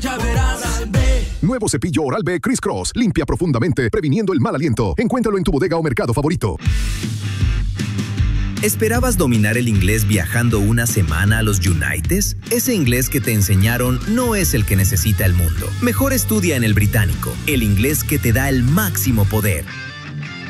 Ya verás. Nuevo cepillo Oral-B Criss Cross. Limpia profundamente, previniendo el mal aliento. Encuéntralo en tu bodega o mercado favorito. ¿Esperabas dominar el inglés viajando una semana a los Unites? Ese inglés que te enseñaron no es el que necesita el mundo. Mejor estudia en el Británico, el inglés que te da el máximo poder.